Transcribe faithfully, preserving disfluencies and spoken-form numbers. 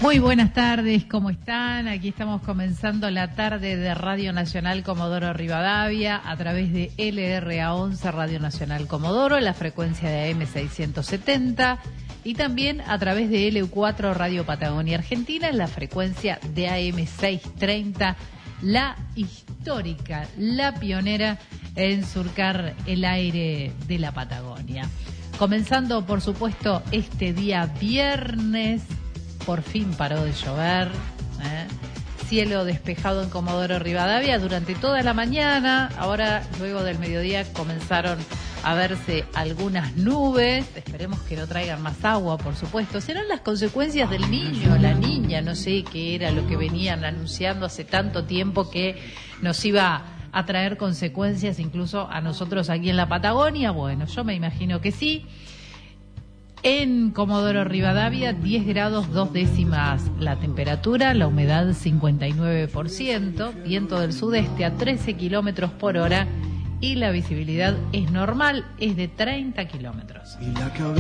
Muy buenas tardes, ¿cómo están? Aquí estamos comenzando la tarde de Radio Nacional Comodoro Rivadavia a través de L R A once Radio Nacional Comodoro, la frecuencia de A M seiscientos setenta, y también a través de L U cuatro Radio Patagonia Argentina en la frecuencia de A M seiscientos treinta, la histórica, la pionera en surcar el aire de la Patagonia. Comenzando, por supuesto, este día viernes. Por fin paró de llover, ¿eh? Cielo despejado en Comodoro Rivadavia durante toda la mañana. Ahora, luego del mediodía, comenzaron a verse algunas nubes. Esperemos que no traigan más agua, por supuesto. Serán las consecuencias del niño, la niña, no sé qué era lo que venían anunciando hace tanto tiempo que nos iba a traer consecuencias incluso a nosotros aquí en la Patagonia. Bueno, yo me imagino que sí. En Comodoro Rivadavia, diez grados, dos décimas la temperatura, la humedad cincuenta y nueve por ciento, viento del sudeste a trece kilómetros por hora y la visibilidad es normal, es de treinta kilómetros.